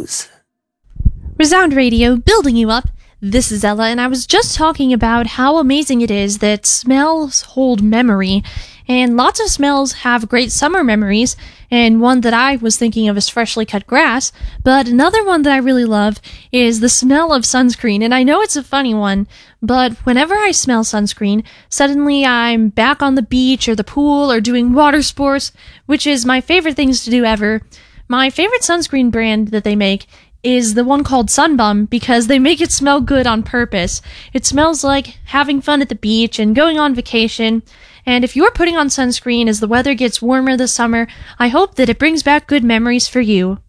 news. Resound Radio, building you up. This is Ella, and I was just talking about how amazing it is that smells hold memory, and lots of smells have great summer memories, and one that I was thinking of is freshly cut grass, but another one that I really love is the smell of sunscreen, and I know it's a funny one, but whenever I smell sunscreen, suddenly I'm back on the beach or the pool or doing water sports, which is my favorite things to do ever. My favorite sunscreen brand that they make is the one called Sunbum because they make it smell good on purpose. It smells like having fun at the beach and going on vacation. And if you're putting on sunscreen as the weather gets warmer this summer, I hope that it brings back good memories for you.